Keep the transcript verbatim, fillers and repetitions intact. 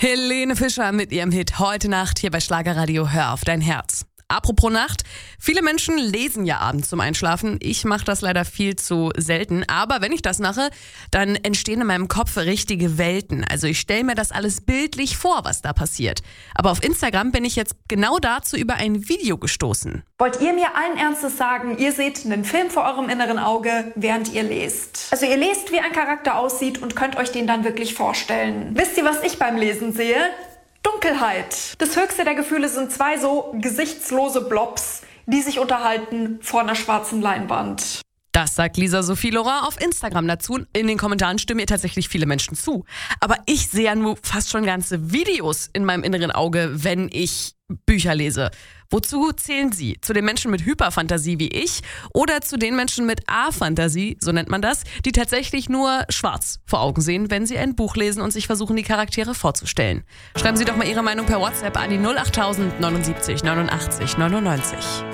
Helene Fischer mit ihrem Hit Heute Nacht hier bei Schlagerradio Hör auf dein Herz. Apropos Nacht, viele Menschen lesen ja abends zum Einschlafen. Ich mache das leider viel zu selten. Aber wenn ich das mache, dann entstehen in meinem Kopf richtige Welten. Also ich stelle mir das alles bildlich vor, was da passiert. Aber auf Instagram bin ich jetzt genau dazu über ein Video gestoßen. Wollt ihr mir allen Ernstes sagen, ihr seht einen Film vor eurem inneren Auge, während ihr lest? Also ihr lest, wie ein Charakter aussieht und könnt euch den dann wirklich vorstellen. Wisst ihr, was ich beim Lesen sehe? Dunkelheit. Das höchste der Gefühle sind zwei so gesichtslose Blobs, die sich unterhalten vor einer schwarzen Leinwand. Das sagt Lisa Sophie Laurent auf Instagram dazu. In den Kommentaren stimmen ihr tatsächlich viele Menschen zu. Aber ich sehe ja nur fast schon ganze Videos in meinem inneren Auge, wenn ich Bücher lese. Wozu zählen Sie? Zu den Menschen mit Hyperfantasie wie ich oder zu den Menschen mit A-Fantasie, so nennt man das, die tatsächlich nur schwarz vor Augen sehen, wenn sie ein Buch lesen und sich versuchen, die Charaktere vorzustellen? Schreiben Sie doch mal Ihre Meinung per WhatsApp an die null acht null null neunundsiebzig neunundachtzig neunundneunzig.